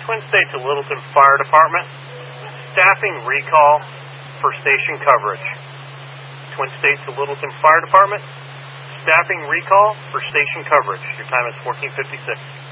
Twin States of Littleton Fire Department. Staffing recall for station coverage. Twin States of Littleton Fire Department. Staffing recall for station coverage. Your time is 14:56.